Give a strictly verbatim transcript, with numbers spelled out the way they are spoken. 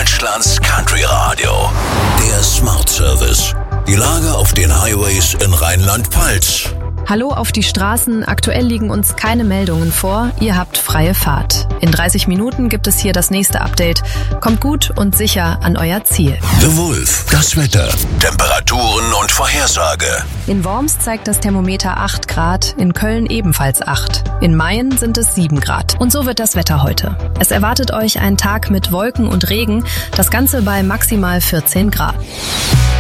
Deutschlands Country Radio. Der Smart Service. Die Lage auf den Highways in Rheinland-Pfalz. Hallo auf die Straßen. Aktuell liegen uns keine Meldungen vor. Ihr habt freie Fahrt. In dreißig Minuten gibt es hier das nächste Update. Kommt gut und sicher an euer Ziel. The Wolf. Das Wetter. Temperaturen und Vorhersage. In Worms zeigt das Thermometer acht Grad, in Köln ebenfalls acht. In Mayen sind es sieben Grad. Und so wird das Wetter heute. Es erwartet euch ein Tag mit Wolken und Regen. Das Ganze bei maximal vierzehn Grad.